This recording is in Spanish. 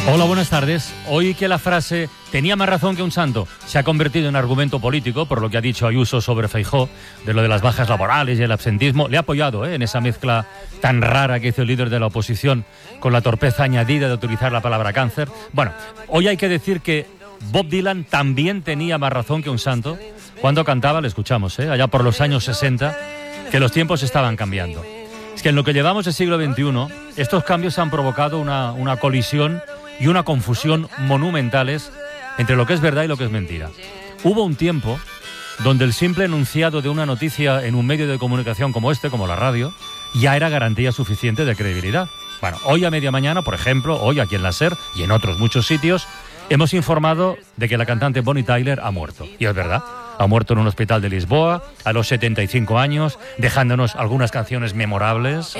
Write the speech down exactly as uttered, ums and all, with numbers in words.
Hola, buenas tardes. Hoy que la frase tenía más razón que un santo se ha convertido en argumento político, por lo que ha dicho Ayuso sobre Feijóo, de lo de las bajas laborales y el absentismo, le ha apoyado ¿eh? en esa mezcla tan rara que hizo el líder de la oposición con la torpeza añadida de utilizar la palabra cáncer. Bueno, hoy hay que decir que Bob Dylan también tenía más razón que un santo cuando cantaba, le escuchamos, ¿eh? allá por los años sesenta, que los tiempos estaban cambiando. Es que en lo que llevamos del siglo veintiuno, estos cambios han provocado una, una colisión y una confusión monumentales entre lo que es verdad y lo que es mentira. Hubo un tiempo donde el simple enunciado de una noticia en un medio de comunicación como este, como la radio, ya era garantía suficiente de credibilidad. Bueno, hoy a media mañana, por ejemplo, hoy aquí en la SER y en otros muchos sitios, hemos informado de que la cantante Bonnie Tyler ha muerto. Y es verdad, ha muerto en un hospital de Lisboa a los setenta y cinco años, dejándonos algunas canciones memorables.